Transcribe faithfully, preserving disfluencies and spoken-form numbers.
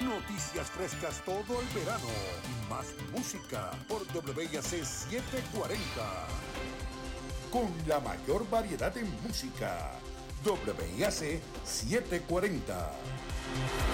Noticias frescas todo el verano y más música por W I A C setecientos cuarenta. Con la mayor variedad en música. W I A C setecientos cuarenta.